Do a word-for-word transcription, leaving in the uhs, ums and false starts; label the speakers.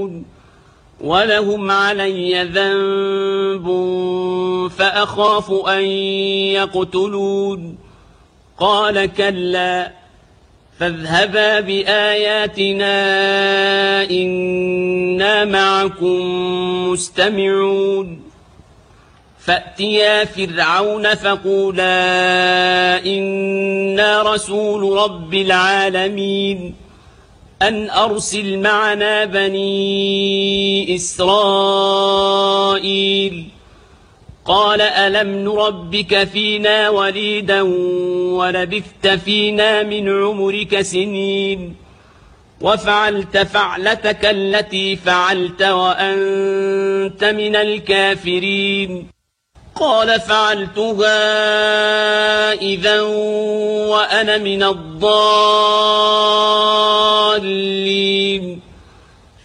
Speaker 1: يعلمون ولهم علي ذنب فأخاف أن يقتلون قال كلا فاذهبا بآياتنا إنا معكم مستمعون فأتيا فرعون فقولا إنا رسول رب العالمين أن أرسل معنا بني إسرائيل قال ألم نربك فينا وليدا ولبثت فينا من عمرك سنين وفعلت فعلتك التي فعلت وأنت من الكافرين قال فعلتها إذا وأنا من الضالين